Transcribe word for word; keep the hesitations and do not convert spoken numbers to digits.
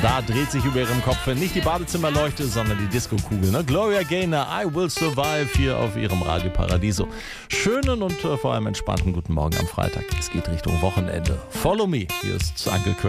Da dreht sich über ihrem Kopf nicht die Badezimmerleuchte, sondern die Disco-Kugel. Ne? Gloria Gaynor, I Will Survive, hier auf ihrem Radio Paradiso. Schönen und äh, vor allem entspannten guten Morgen am Freitag. Es geht Richtung Wochenende. Follow me. Hier ist Uncle Chris.